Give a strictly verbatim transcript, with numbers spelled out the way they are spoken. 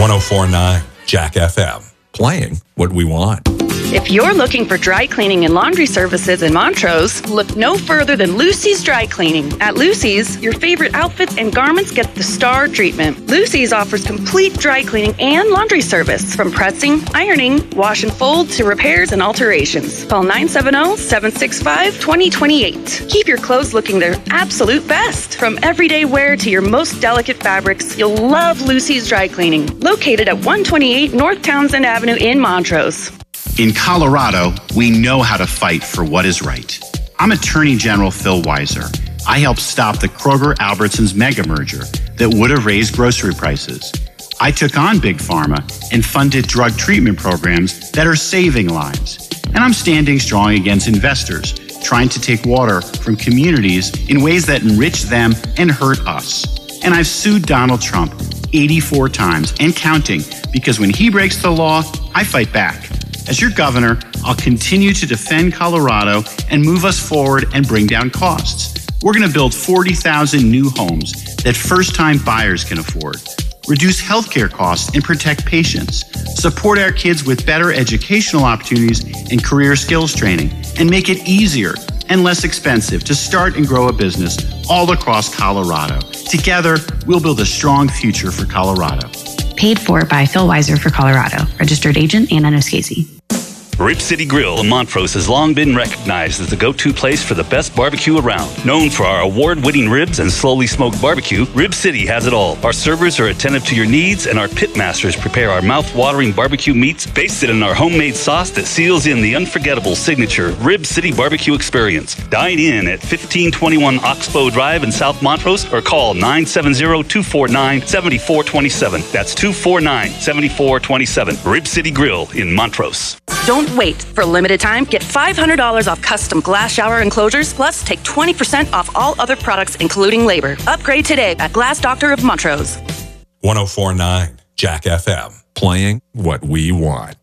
one oh four point nine Jack F M. Playing what we want. If you're looking for dry cleaning and laundry services in Montrose, look no further than Lucy's Dry Cleaning. At Lucy's, your favorite outfits and garments get the star treatment. Lucy's offers complete dry cleaning and laundry service, from pressing, ironing, wash and fold to repairs and alterations. Call nine seven zero, seven six five, two zero two eight. Keep your clothes looking their absolute best. From everyday wear to your most delicate fabrics, you'll love Lucy's Dry Cleaning. Located at one twenty-eight North Townsend Avenue in Montrose. In Colorado, we know how to fight for what is right. I'm Attorney General Phil Weiser. I helped stop the Kroger-Albertsons mega merger that would have raised grocery prices. I took on Big Pharma and funded drug treatment programs that are saving lives. And I'm standing strong against investors trying to take water from communities in ways that enrich them and hurt us. And I've sued Donald Trump eighty-four times and counting, because when he breaks the law, I fight back. As your governor, I'll continue to defend Colorado and move us forward and bring down costs. We're going to build forty thousand new homes that first-time buyers can afford, reduce healthcare costs and protect patients, support our kids with better educational opportunities and career skills training, and make it easier and less expensive to start and grow a business all across Colorado. Together, we'll build a strong future for Colorado. Paid for by Phil Weiser for Colorado. Registered agent Anna Noscasi. Rib City Grill in Montrose has long been recognized as the go-to place for the best barbecue around. Known for our award-winning ribs and slowly smoked barbecue, Rib City has it all. Our servers are attentive to your needs, and our pit masters prepare our mouth-watering barbecue meats basted in our homemade sauce that seals in the unforgettable signature Rib City barbecue experience. Dine in at fifteen twenty-one Oxbow Drive in South Montrose or call nine seven zero, two four nine, seven four two seven. That's two four nine, seven four two seven. Rib City Grill in Montrose. Don't wait. For a limited time, get five hundred dollars off custom glass shower enclosures, plus take twenty percent off all other products, including labor. Upgrade today at Glass Doctor of Montrose. one oh four point nine Jack F M. Playing what we want.